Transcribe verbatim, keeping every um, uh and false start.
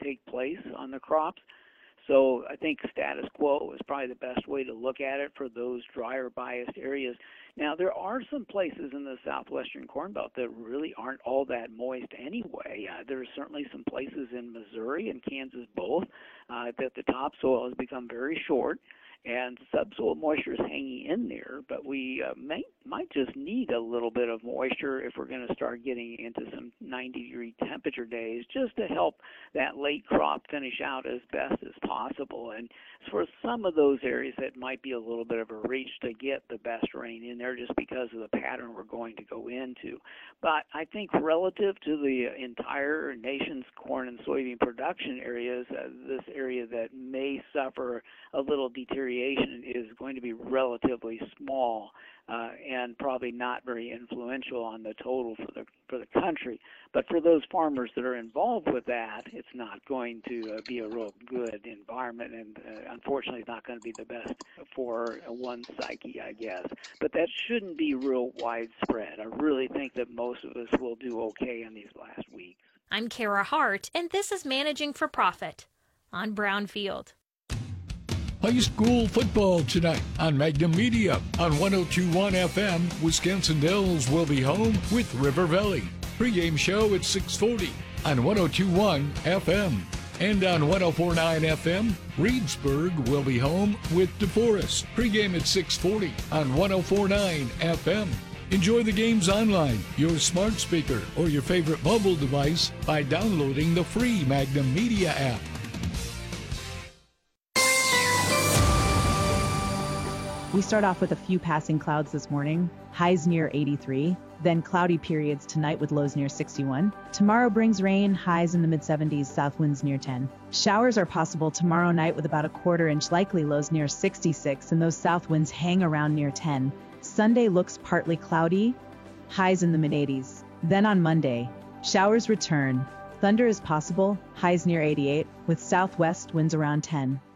take place on the crops. So I think status quo is probably the best way to look at it for those drier biased areas. Now, there are some places in the southwestern Corn Belt that really aren't all that moist anyway. Uh, there are certainly some places in Missouri and Kansas both uh, that the topsoil has become very short, and subsoil moisture is hanging in there, but we uh, may, might just need a little bit of moisture if we're going to start getting into some ninety degree temperature days, just to help that late crop finish out as best as possible. And for some of those areas, it might be a little bit of a reach to get the best rain in there just because of the pattern we're going to go into. But I think relative to the entire nation's corn and soybean production areas, uh, this area that may suffer a little deterioration is going to be relatively small uh, and probably not very influential on the total for the for the country. But for those farmers that are involved with that, it's not going to uh, be a real good environment, and uh, unfortunately, it's not going to be the best for one psyche, I guess. But that shouldn't be real widespread. I really think that most of us will do okay in these last weeks. I'm Kara Hart, and this is Managing for Profit on Brownfield. High school football tonight on Magnum Media. On one oh two point one F M, Wisconsin Dells will be home with River Valley. Pre-game show at six forty on one oh two point one F M. And on one oh four point nine F M, Reedsburg will be home with DeForest. Pre-game at six forty on one oh four point nine F M. Enjoy the games online, your smart speaker, or your favorite mobile device by downloading the free Magnum Media app. We start off with a few passing clouds this morning, highs near eighty-three, then cloudy periods tonight with lows near sixty-one. Tomorrow brings rain, highs in the mid seventies, south winds near ten. Showers are possible tomorrow night with about a quarter inch, likely lows near sixty-six, and those south winds hang around near ten. Sunday looks partly cloudy, highs in the mid eighties. Then on Monday, showers return, thunder is possible, highs near eighty-eight, with southwest winds around ten.